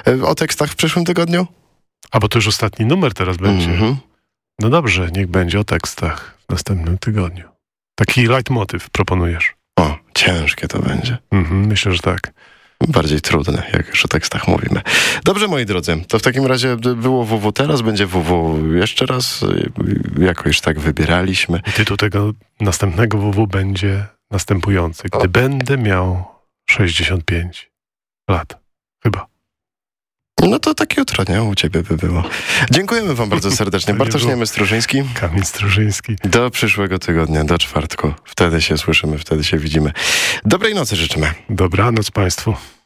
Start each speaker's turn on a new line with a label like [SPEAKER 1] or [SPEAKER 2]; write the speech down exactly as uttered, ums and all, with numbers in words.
[SPEAKER 1] O tekstach w przyszłym tygodniu?
[SPEAKER 2] A bo to już ostatni numer teraz będzie.
[SPEAKER 1] Mhm.
[SPEAKER 2] No dobrze, niech będzie o tekstach w następnym tygodniu. Taki leitmotyw proponujesz.
[SPEAKER 1] O, ciężkie to będzie.
[SPEAKER 2] Mhm, myślę, że tak.
[SPEAKER 1] Bardziej trudne, jak już o tekstach mówimy. Dobrze, moi drodzy, to w takim razie było W W, teraz będzie W W jeszcze raz. Jakoś tak wybieraliśmy.
[SPEAKER 2] I tytuł tego następnego W W będzie następujący. Gdy o. będę miał sześćdziesiąt pięć lat. Chyba.
[SPEAKER 1] No to tak jutro, nie? U ciebie by było. Dziękujemy wam bardzo serdecznie. Bartosz Niemy-Strużyński.
[SPEAKER 2] Kamil Strużyński.
[SPEAKER 1] Do przyszłego tygodnia, do czwartku. Wtedy się słyszymy, wtedy się widzimy. Dobrej nocy życzymy.
[SPEAKER 2] Dobranoc państwu.